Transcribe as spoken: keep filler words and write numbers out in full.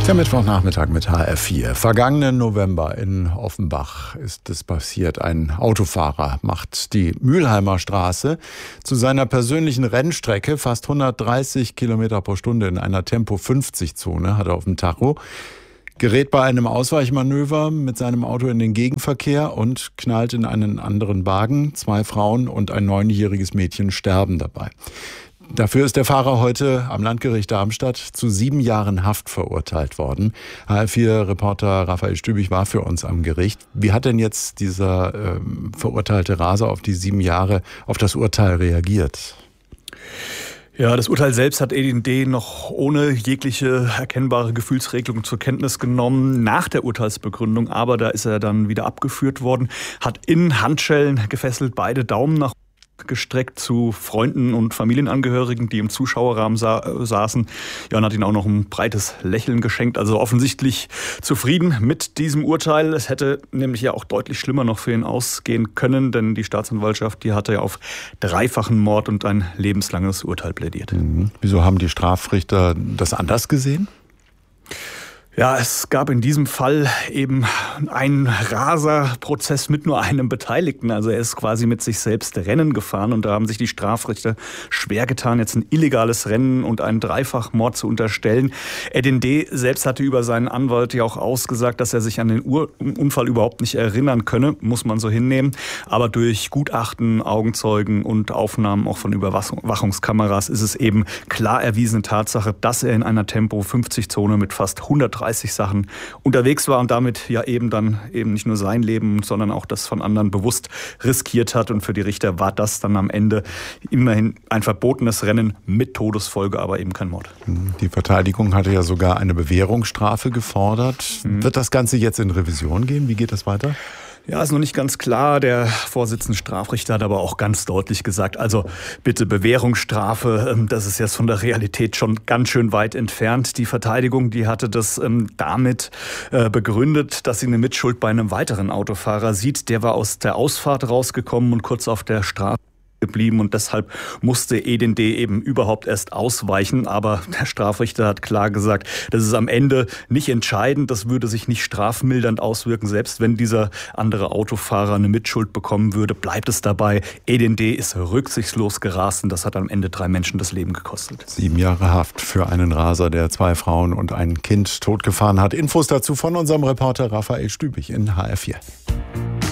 Der Mittwochnachmittag mit H R vier. Vergangenen November in Offenbach ist es passiert. Ein Autofahrer macht die Mülheimer Straße zu seiner persönlichen Rennstrecke. Fast hundertdreißig Kilometer pro Stunde in einer Tempo fünfzig Zone hat er auf dem Tacho. Gerät bei einem Ausweichmanöver mit seinem Auto in den Gegenverkehr und knallt in einen anderen Wagen. Zwei Frauen und ein neunjähriges Mädchen sterben dabei. Dafür ist der Fahrer heute am Landgericht Darmstadt zu sieben Jahren Haft verurteilt worden. H R vier-Reporter Raphael Stübig war für uns am Gericht. Wie hat denn jetzt dieser ähm, verurteilte Raser auf die sieben Jahre, auf das Urteil reagiert? Ja, das Urteil selbst hat Edin D. noch ohne jegliche erkennbare Gefühlsregelung zur Kenntnis genommen, nach der Urteilsbegründung. Aber da ist er dann wieder abgeführt worden, hat in Handschellen gefesselt beide Daumen nach gestreckt zu Freunden und Familienangehörigen, die im Zuschauerrahmen sa- saßen. Ja, und hat ihnen auch noch ein breites Lächeln geschenkt. Also offensichtlich zufrieden mit diesem Urteil. Es hätte nämlich ja auch deutlich schlimmer noch für ihn ausgehen können, denn die Staatsanwaltschaft, die hatte ja auf dreifachen Mord und ein lebenslanges Urteil plädiert. Mhm. Wieso haben die Strafrichter das anders gesehen? Ja, es gab in diesem Fall eben einen Raserprozess mit nur einem Beteiligten. Also er ist quasi mit sich selbst Rennen gefahren und da haben sich die Strafrichter schwer getan, jetzt ein illegales Rennen und einen Dreifachmord zu unterstellen. Edin D. selbst hatte über seinen Anwalt ja auch ausgesagt, dass er sich an den Ur- Unfall überhaupt nicht erinnern könne, muss man so hinnehmen. Aber durch Gutachten, Augenzeugen und Aufnahmen auch von Überwachungskameras ist es eben klar erwiesene Tatsache, dass er in einer Tempo fünfzig Zone mit fast hundertdreißig Sachen unterwegs war und damit ja eben dann eben nicht nur sein Leben, sondern auch das von anderen bewusst riskiert hat. Und für die Richter war das dann am Ende immerhin ein verbotenes Rennen mit Todesfolge, aber eben kein Mord. Die Verteidigung hatte ja sogar eine Bewährungsstrafe gefordert. Mhm. Wird das Ganze jetzt in Revision gehen? Wie geht das weiter? Ja, ist noch nicht ganz klar. Der Vorsitzende Strafrichter hat aber auch ganz deutlich gesagt, also bitte Bewährungsstrafe, das ist jetzt von der Realität schon ganz schön weit entfernt. Die Verteidigung, die hatte das ähm, damit äh, begründet, dass sie eine Mitschuld bei einem weiteren Autofahrer sieht. Der war aus der Ausfahrt rausgekommen und kurz auf der Straße geblieben und deshalb musste Edin D. eben überhaupt erst ausweichen. Aber der Strafrichter hat klar gesagt, das ist am Ende nicht entscheidend, das würde sich nicht strafmildernd auswirken. Selbst wenn dieser andere Autofahrer eine Mitschuld bekommen würde, bleibt es dabei. Edin D. ist rücksichtslos gerast und das hat am Ende drei Menschen das Leben gekostet. Sieben Jahre Haft für einen Raser, der zwei Frauen und ein Kind totgefahren hat. Infos dazu von unserem Reporter Raphael Stübig in H R vier.